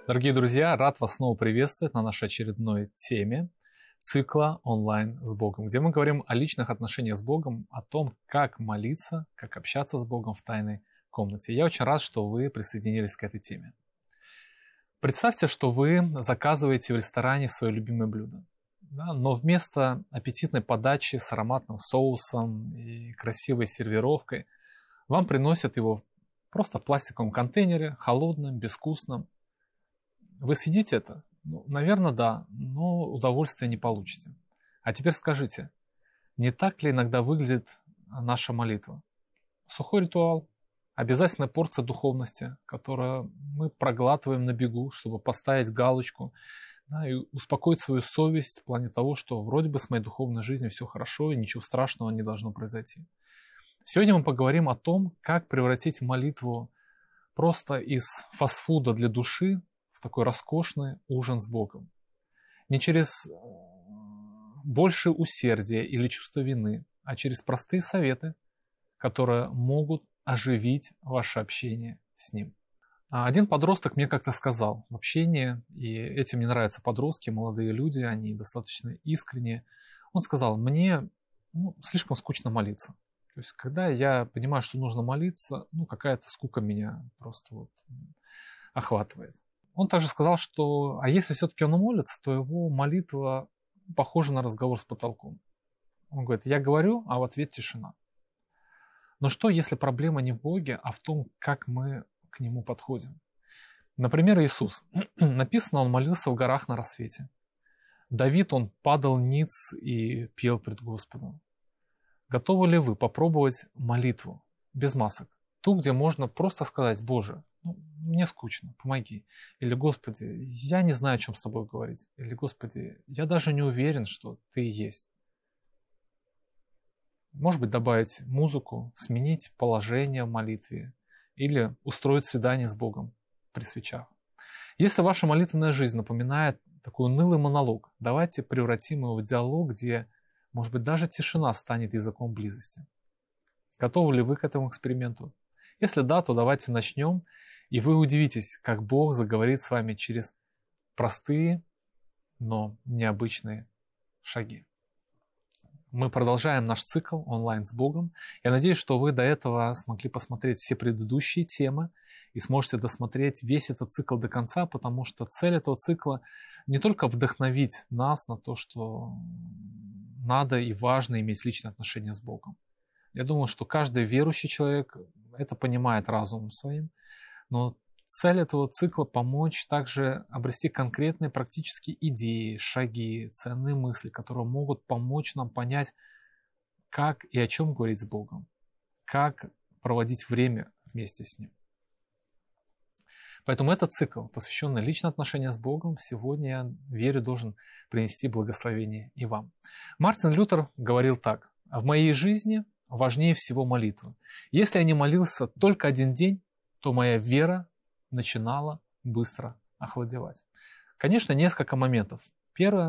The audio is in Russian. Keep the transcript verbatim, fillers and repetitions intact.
Дорогие друзья, рад вас снова приветствовать на нашей очередной теме цикла «Онлайн с Богом», где мы говорим о личных отношениях с Богом, о том, как молиться, как общаться с Богом в тайной комнате. Я очень рад, что вы присоединились к этой теме. Представьте, что вы заказываете в ресторане свое любимое блюдо, да, но вместо аппетитной подачи с ароматным соусом и красивой сервировкой вам приносят его просто в пластиковом контейнере, холодным, безвкусным. Вы съедите это? Ну, наверное, да, но удовольствия не получите. А теперь скажите, не так ли иногда выглядит наша молитва? Сухой ритуал, обязательная порция духовности, которую мы проглатываем на бегу, чтобы поставить галочку, да, и успокоить свою совесть в плане того, что вроде бы с моей духовной жизнью все хорошо и ничего страшного не должно произойти. Сегодня мы поговорим о том, как превратить молитву просто из фастфуда для души такой роскошный ужин с Богом. Не через большее усердие или чувство вины, а через простые советы, которые могут оживить ваше общение с Ним. Один подросток мне как-то сказал в общении, и этим мне нравятся подростки, молодые люди, они достаточно искренние. Он сказал, мне ну, слишком скучно молиться. То есть, когда я понимаю, что нужно молиться, ну, какая-то скука меня просто вот охватывает. Он также сказал, что а если все-таки он молится, то его молитва похожа на разговор с потолком. Он говорит, я говорю, а в ответ тишина. Но что, если проблема не в Боге, а в том, как мы к Нему подходим? Например, Иисус. Написано, Он молился в горах на рассвете. Давид, он падал ниц и пел пред Господом. Готовы ли вы попробовать молитву без масок? Ту, где можно просто сказать, Боже, ну, мне скучно, помоги. Или, Господи, я не знаю, о чем с тобой говорить. Или, Господи, я даже не уверен, что Ты есть. Может быть, добавить музыку, сменить положение в молитве или устроить свидание с Богом при свечах. Если ваша молитвенная жизнь напоминает такой унылый монолог, давайте превратим его в диалог, где, может быть, даже тишина станет языком близости. Готовы ли вы к этому эксперименту? Если да, то давайте начнем, и вы удивитесь, как Бог заговорит с вами через простые, но необычные шаги. Мы продолжаем наш цикл «Онлайн с Богом». Я надеюсь, что вы до этого смогли посмотреть все предыдущие темы и сможете досмотреть весь этот цикл до конца, потому что цель этого цикла не только вдохновить нас на то, что надо и важно иметь личные отношения с Богом. Я думаю, что каждый верующий человек это понимает разумом своим, но цель этого цикла – помочь также обрести конкретные практические идеи, шаги, ценные мысли, которые могут помочь нам понять, как и о чем говорить с Богом, как проводить время вместе с Ним. Поэтому этот цикл, посвященный личным отношениям с Богом, сегодня, я верю, должен принести благословение и вам. Мартин Лютер говорил так: «В моей жизни важнее всего молитва. Если я не молился только один день, то моя вера начинала быстро охладевать». Конечно, несколько моментов. Первое,